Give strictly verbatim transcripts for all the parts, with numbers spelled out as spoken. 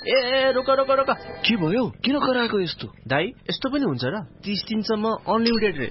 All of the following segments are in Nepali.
ए रोक रोक रोक के भयो? किन कराएको यस्तो? दाइ यस्तो पनि हुन्छ र? तीस दिनसम्म अनलिमिटेड रे।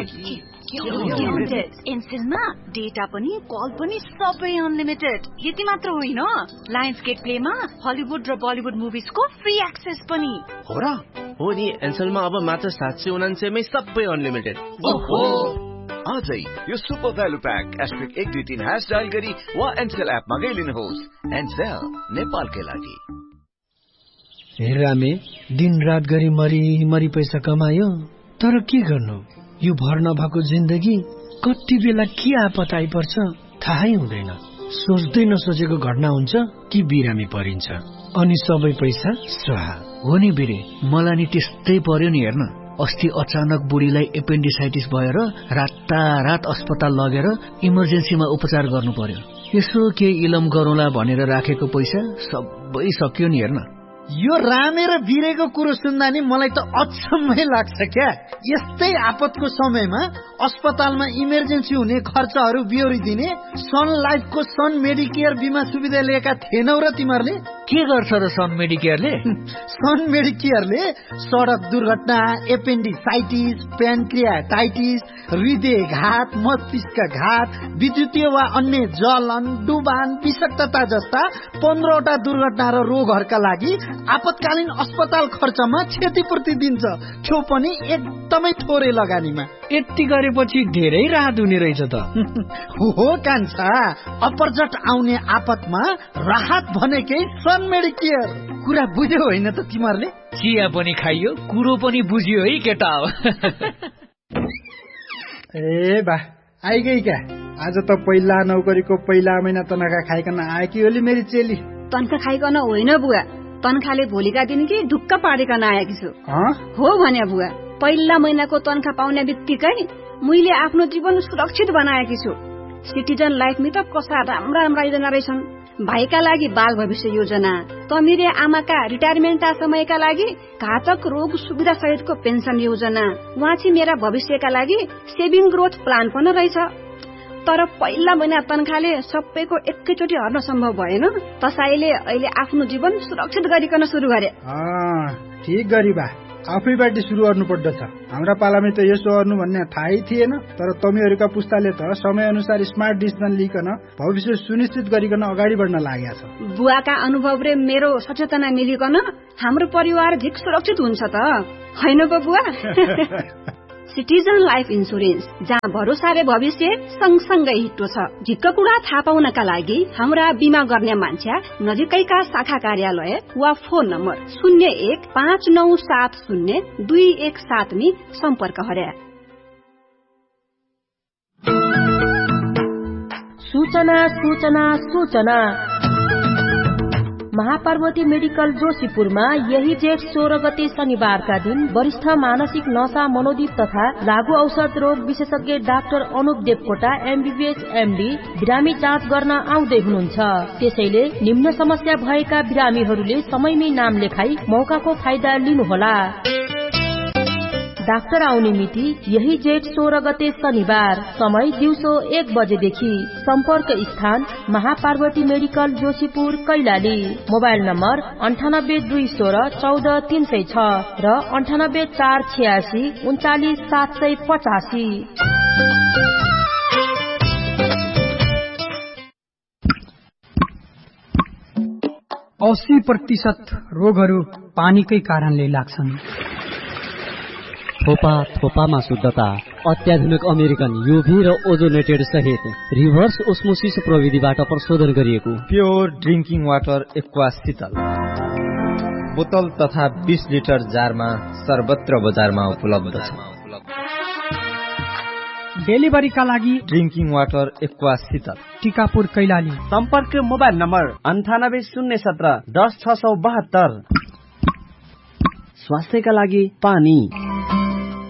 एनसेलमा डेटा पनि कल पनि सबै अनलिमिटेड। यति मात्र होइन, लायन्स गेट प्लेमा हलिउड र बलिउड मुभिजको फ्री एक्सेस पनि हो र? हो नि, एनसेलमा अब मात्र सात सय उनान्सयमै सबै अनलिमिटेड। ओहो, आजै यो सुपर भ्यालु प्याक एस्ट्रिक एक दुई तीन ह्यास डायल गरी वा एनसेल एपमा गइलिनुहोस्। एनसेल नेपालकै लागि। हेरामे दिन रात गरी मरी मरी पैसा कमायो, तर के गर्नु? यो भर नभएको जिन्दगी कति बेला के आपत आइपर्छ थाहै हुँदैन। सोच्दै नसोचेको घटना हुन्छ कि बिरामी परिन्छ, अनि सबै पैसा स्वाहा। हो नि बिरे, मलाई नि त्यस्तै पर्यो नि। हेर्न, अस्ति अचानक बुढीलाई एपेन्डिसाइटिस भएर रातारात अस्पताल लगेर इमर्जेन्सीमा उपचार गर्नु पर्यो। यसो के इलम गरौँला भनेर राखेको पैसा सबै सक्यो नि। हेर्न, यो रामे र बिरेको कुरो सुन्दा नि मलाई त अचम्मै लाग्छ क्या। यस्तै आपतको समयमा अस्पतालमा इमर्जेन्सी हुने खर्चहरू बिहोरिदिने सन लाइफको सन मेडिकेयर बिमा सुविधा लिएका थिएनौ र तिमीहरूले? के गर्छ र सन मेडिकेयरले? सन मेडिकेयरले सडक दुर्घटना, एपेन्डिसाइटिस, प्यानक्रियाटाइटिस, हृदयघात, मस्तिष्कघात, विद्युतीय वा अन्य जलन, डुबान, विषाक्तता जस्ता पन्ध्रवटा दुर्घटना र रोगहरूका लागि आपतकालीन अस्पताल खर्चमा क्षतिपूर्ति दिन्छ, त्यो पनि एकदमै थोरै लगानीमा। यति गरेपछि धेरै राहत हुने रहेछ त। हो कान्छा, अपरजट आउने आपतमा राहत भनेकै सन मेडिकेयर। कुरा बुझ्यो होइन त तिमीहरूले? चिया पनि खाइयो, कुरो पनि बुझ्यो है केटा हो। ए बा आइगई क्या, आज त पहिला नौकरीको पहिला महिना तनखा खाइकन आएकी होली मेरी चेली। तनखा खाइकन होइन बुवा, तनखाले भोलिका दिन कि ढुक्क पारेकन आएकी छु। हो भने बुवा, पहिला महिनाको तनखा पाउने बित्तिकै मैले आफ्नो जीवन सुरक्षित बनाएकी छु। सिटिजन लाइफमा त कसा राम्रा राम्रा योजना रहेछन्। भाइका लागि बाल भविष्य योजना, तमिरे आमाका रिटायरमेन्टका समयका लागि घातक रोग सुविधा सहितको पेन्सन योजना, वाँची मेरा भविष्यका लागि सेभिङ ग्रोथ प्लान पनि रहेछ। तर पहिला महिना तनखाले सबैको एकैचोटि हर्न सम्भव भएन। त्यसैले अहिले आफ्नो जीवन सुरक्षित गरिकन सुरु गरे। ठिक गरी बा, आफैबाट सुरु गर्नु पर्दछ। हाम्रा पालामै त यसो गर्नु भन्ने थाहै थिएन। तर तमीहरूका पुस्ताले त समय अनुसार स्मार्ट डिसिजन लिइकन भविष्य सुनिश्चित गरिकन अगाडि बढ्न लागेको छ। बुवाका अनुभव र मेरो सचेतना मिलिकन हाम्रो परिवार झिक सुरक्षित हुन्छ त होइन बुवा? सिटिजन लाइफ इन्सुरेन्स, जहाँ भरोसा र भविष्य सँगसँगै हिट्टो छ। झिक्क कुरा थाहा पाउनका लागि हाम्रा बिमा गर्ने मान्छे नजिकैका शाखा कार्यालय वा फोन नम्बर शून्य एक पाँच नौ सात शून्य दुई एक सातमी सम्पर्क गरे। सूचना सूचना सूचना महापार्वती मेडिकल जोशीपुरमा यही जेठ सोह्र गते शनिबारका दिन वरिष्ठ मानसिक नशा मनोदीप तथा लागू औषध रोग विशेषज्ञ doctor Anup Devkota MBBS MD बिरामी जाँच गर्न आउँदै हुनुहुन्छ। त्यसैले निम्न समस्या भएका बिरामीहरूले समयमै नाम लेखाई मौकाको फाइदा लिनुहोला। डाक्टर आउने मिति यही जेठ सोह्र गते शनिबार, समय दिउँसो एक बजेदेखि। सम्पर्क स्थान Mahaparvati medical Joshipur Kailali. Mobile number अन्ठानब्बे दुई सोह्र चौध तीन सय छ र अन्ठानब्बे चार छयासी उन्चालिस सात सय पचासी। अस्सी प्रतिशत रोगहरू पानीकै कारणले लाग्छन्। थोपा थोपामा शुद्धता, अत्याधुनिक अमेरिकन युभी र ओजोनेटेड सहित रिभर्स ओस्मोसिस प्रविधिबाट प्रशोधन गरिएको प्योर ड्रिंकिङ वाटर एक्वा शीतल बोतल तथा बीस लिटर जारमा सर्वत्र बजारमा उपलब्ध छ। डेलिभरीका लागि ड्रिंकिङ वाटर एक्वा शीतल टिकापुर कैलाली। सम्पर्क मोबाइल नम्बर अन्ठानब्बे शून्य सत्र दस छ सौ बहत्तर। स्वास्थ्यका लागि पानी।